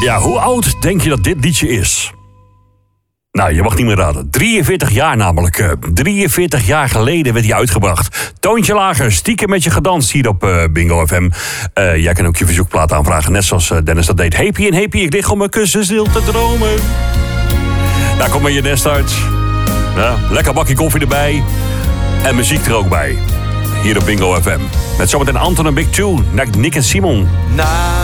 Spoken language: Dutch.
Ja, hoe oud denk je dat dit liedje is? Nou, je mag niet meer raden. 43 jaar namelijk. 43 jaar geleden werd hij uitgebracht. Toontje lager, stiekem met je gedanst hier op Bingo FM. Jij kan ook je verzoekplaat aanvragen, net zoals Dennis dat deed. Happy en happy, ik lig op mijn kussen stil te dromen. Daar kom maar je nest uit. Ja, lekker bakje koffie erbij. En muziek er ook bij. Hier op Bingo FM. Met zometeen Anton en Big Two, Nick en Simon.